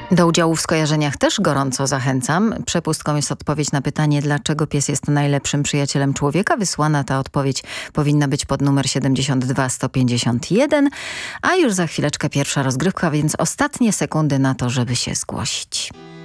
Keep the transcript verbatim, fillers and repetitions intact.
Do udziału w skojarzeniach też gorąco zachęcam. Przepustką jest odpowiedź na pytanie, dlaczego pies jest najlepszym przyjacielem człowieka. Wysłana ta odpowiedź powinna być pod numer siedemdziesiąt dwa sto pięćdziesiąt jeden, a już za chwileczkę pierwsza rozgrywka, więc ostatnie sekundy na to, żeby się zgłosić.